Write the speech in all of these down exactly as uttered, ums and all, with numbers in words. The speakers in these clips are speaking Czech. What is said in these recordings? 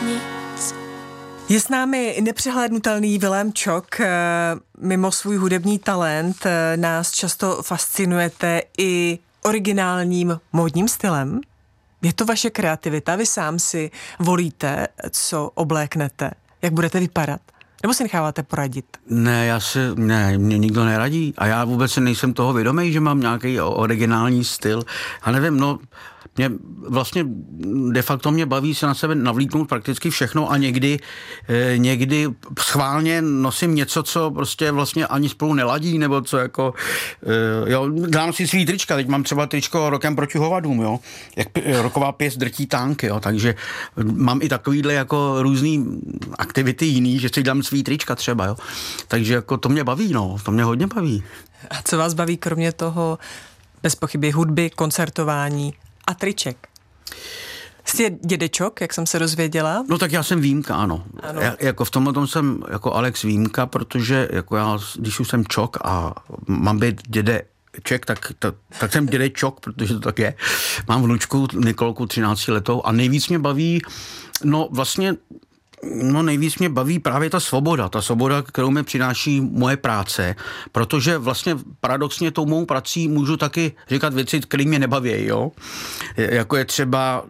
nic. Je s námi nepřehlédnutelný Vilém Čok. Mimo svůj hudební talent nás často fascinujete i originálním módním stylem. Je to vaše kreativita? Vy sám si volíte, co obléknete, jak budete vypadat? Nebo si necháváte poradit? Ne, já si, ne, mě nikdo neradí a já vůbec nejsem toho vědomý, že mám nějaký originální styl. A nevím, no, mě vlastně de facto mě baví se na sebe navlíknout prakticky všechno a někdy, eh, někdy schválně nosím něco, co prostě vlastně ani spolu neladí, nebo co jako, eh, jo, dám si svý trička, teď mám třeba tričko Rokem proti hovadům, jo, jak roková pěst drtí tanky, jo, takže mám i takovýhle jako různý aktivity jiný, že si dám svý trička třeba, jo, takže jako to mě baví, no, to mě hodně baví. A co vás baví kromě toho bez pochyby hudby, koncertování a triček? Jste dědečok, jak jsem se dozvěděla? No tak já jsem výjimka, ano. ano. Já, jako v tomhle tom jsem jako Alex výjimka, protože jako já, když už jsem čok a mám být dědeček, tak, tak, tak jsem dědečok, protože to tak je. Mám vnučku Nikolku třinácti letou a nejvíc mě baví, no vlastně No nejvíc mě baví právě ta svoboda, ta svoboda, kterou mi přináší moje práce, protože vlastně paradoxně tou mou prací můžu taky říkat věci, které mě nebaví, jo. Jako je třeba,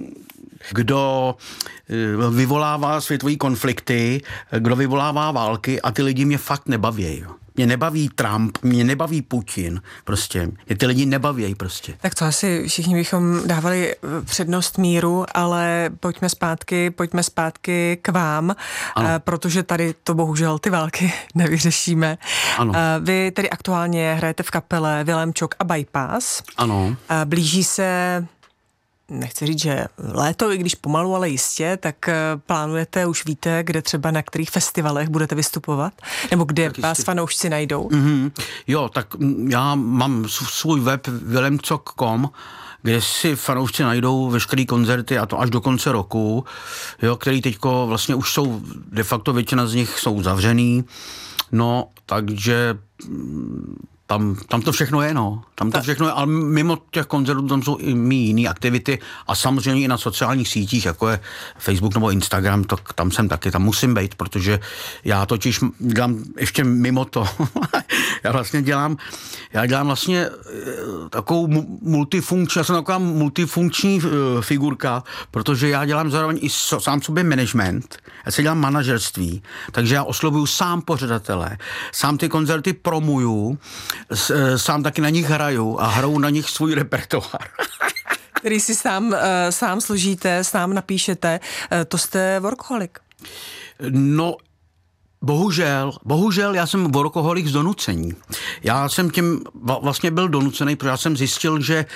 kdo vyvolává světové konflikty, kdo vyvolává války a ty lidi mě fakt nebaví, jo. Mě nebaví Trump, mě nebaví Putin, prostě. Mě ty lidi nebaví prostě. Tak to asi všichni bychom dávali přednost míru, ale pojďme zpátky, pojďme zpátky k vám, ano. Protože tady to bohužel ty války nevyřešíme. Ano. Vy tedy aktuálně hrajete v kapele Vilém Čok a Bypass. Ano. Blíží se, nechci říct, že léto, i když pomalu, ale jistě, tak plánujete, už víte, kde třeba na kterých festivalech budete vystupovat? Nebo kde vás fanoušci najdou? Mm-hmm. Jo, tak já mám svůj web vilemčok tečka com, kde si fanoušci najdou veškeré koncerty a to až do konce roku, jo, který teďko vlastně už jsou, de facto většina z nich jsou zavřený, no, takže Tam, tam to všechno je, no. Tam to všechno je, ale mimo těch koncertů tam jsou i mý jiný aktivity a samozřejmě i na sociálních sítích, jako je Facebook nebo Instagram, to, tam jsem taky, tam musím být, protože já totiž dělám ještě mimo to. já vlastně dělám, já dělám vlastně takovou multifunkční, já jsem taková multifunkční figurka, protože já dělám zároveň i so, sám sobě management, já si dělám manažerství, takže já oslovuju sám pořadatele, sám ty koncerty promuju, sám taky na nich hraju a hraju na nich svůj repertoár. Který si sám, sám složíte, sám napíšete, to jste workoholik. No, bohužel, bohužel já jsem workoholik z donucení. Já jsem tím vlastně byl donucený, protože já jsem zjistil, že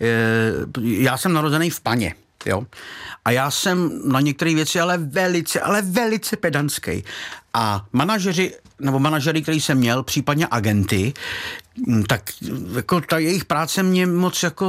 já jsem narozený v Paně. Jo? A já jsem na některé věci ale velice, ale velice pedantský. A manažeři, nebo manažery, který jsem měl, případně agenty, tak jako ta jejich práce mě moc jako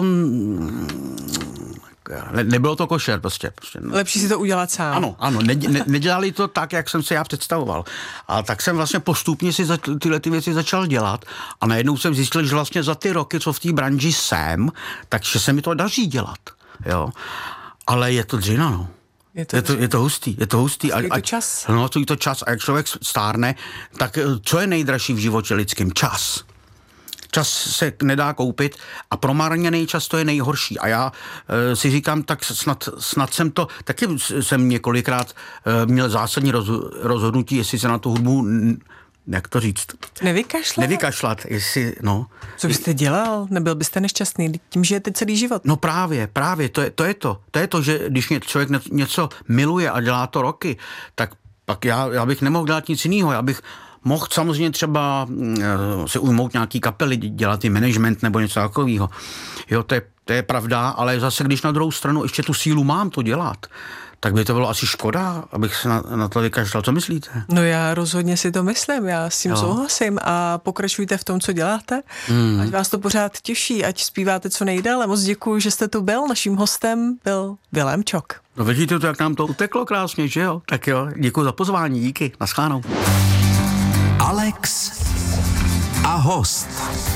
ne, nebylo to košer prostě. prostě no. Lepší si to udělat sám. Ano, ano, ne, ne, nedělali to tak, jak jsem se já představoval. A tak jsem vlastně postupně si za, tyhle ty věci začal dělat a najednou jsem zjistil, že vlastně za ty roky, co v té branži jsem, takže se mi to daří dělat. Jo. Ale je to dřina, no. Je to, je to, je to hustý, je to hustý. Je to čas. No, to je to čas. A jak člověk stárne, tak co je nejdražší v životě lidským? Čas. Čas se nedá koupit a promarněný čas to je nejhorší. A já e, si říkám, tak snad, snad jsem to, taky jsem několikrát e, měl zásadní roz, rozhodnutí, jestli se na tu hudbu, jak to říct? Nevykašlat? Nevykašlat, jestli, no. Co byste dělal? Nebyl byste nešťastný? Tím žijete celý život. No právě, právě, to je to, je to. To je to, že když člověk něco miluje a dělá to roky, tak pak já, já bych nemohl dělat nic jiného. Já bych mohl samozřejmě třeba uh, se ujmout nějaký kapely, dělat i management nebo něco takového. Jo, to je, to je pravda, ale zase, když na druhou stranu ještě tu sílu mám to dělat, tak by to bylo asi škoda, abych se na, na to vykašlal. Co myslíte? No já rozhodně si to myslím, já s tím jo. souhlasím a pokračujte v tom, co děláte. Hmm. Ať vás to pořád těší, ať zpíváte co nejdéle. Moc děkuju, že jste tu byl. Naším hostem byl Vilém Čok. No vidíte to, jak nám to uteklo krásně, že jo? Tak jo, děkuju za pozvání, díky, naschledanou. Alex a host.